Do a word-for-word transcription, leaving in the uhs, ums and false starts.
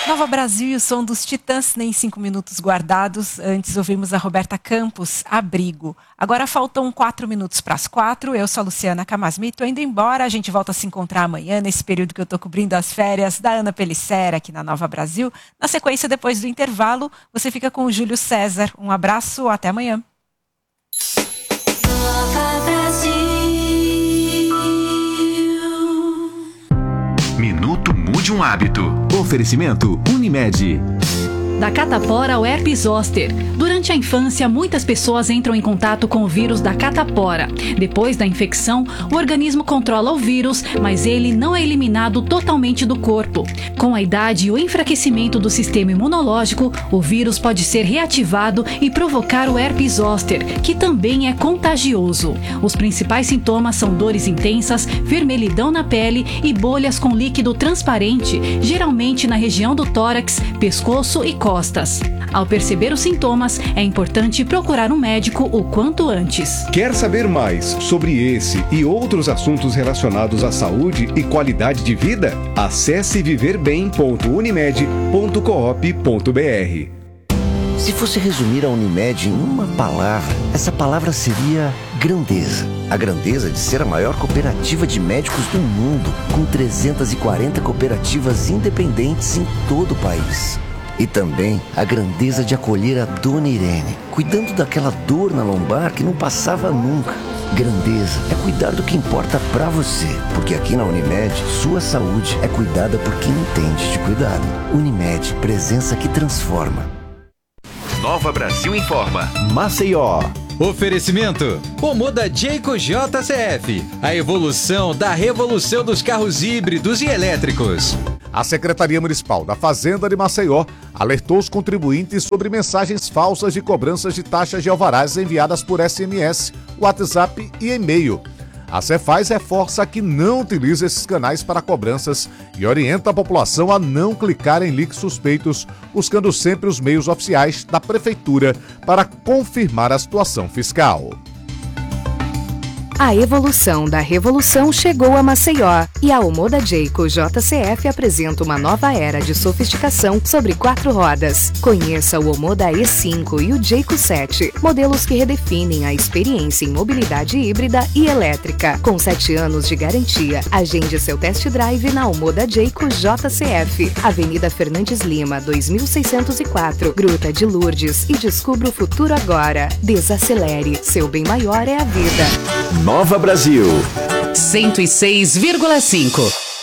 Nova Brasil e o som dos Titãs, nem cinco minutos guardados. Antes ouvimos a Roberta Campos, Abrigo. Agora faltam quatro minutos para as quatro. Eu sou a Luciana Camasmi, tô indo embora. A gente volta a se encontrar amanhã, nesse período que eu tô cobrindo as férias da Ana Pellicera aqui na Nova Brasil. Na sequência, depois do intervalo, você fica com o Júlio César. Um abraço, até amanhã. Nova Brasil. Minuto Mude um Hábito. Oferecimento Unimed. Da catapora ao herpes zoster. Durante a infância, muitas pessoas entram em contato com o vírus da catapora. Depois da infecção, o organismo controla o vírus, mas ele não é eliminado totalmente do corpo. Com a idade e o enfraquecimento do sistema imunológico, o vírus pode ser reativado e provocar o herpes zoster, que também é contagioso. Os principais sintomas são dores intensas, vermelhidão na pele e bolhas com líquido transparente, geralmente na região do tórax, pescoço e costas. Ao perceber os sintomas, é importante procurar um médico o quanto antes. Quer saber mais sobre esse e outros assuntos relacionados à saúde e qualidade de vida? Acesse viver bem ponto unimed ponto coop ponto br. Se fosse resumir a Unimed em uma palavra, essa palavra seria grandeza. A grandeza de ser a maior cooperativa de médicos do mundo, com trezentas e quarenta cooperativas independentes em todo o país. E também a grandeza de acolher a Dona Irene, cuidando daquela dor na lombar que não passava nunca. Grandeza é cuidar do que importa pra você, porque aqui na Unimed, sua saúde é cuidada por quem entende de cuidado. Unimed, presença que transforma. Nova Brasil informa. Maceió. Oferecimento: Omoda Jayco J C F, a evolução da revolução dos carros híbridos e elétricos. A Secretaria Municipal da Fazenda de Maceió alertou os contribuintes sobre mensagens falsas de cobranças de taxas de alvarás enviadas por S M S, WhatsApp e e-mail. A Cefaz reforça que não utiliza esses canais para cobranças e orienta a população a não clicar em links suspeitos, buscando sempre os meios oficiais da Prefeitura para confirmar a situação fiscal. A evolução da revolução chegou a Maceió e a Omoda Jayco J C F apresenta uma nova era de sofisticação sobre quatro rodas. Conheça o Omoda E cinco e o Jayco sete, modelos que redefinem a experiência em mobilidade híbrida e elétrica. Com sete anos de garantia, agende seu test drive na Omoda Jayco J C F, Avenida Fernandes Lima, dois mil seiscentos e quatro, Gruta de Lourdes, e descubra o futuro agora. Desacelere, seu bem maior é a vida. Nova Brasil cento e seis vírgula cinco.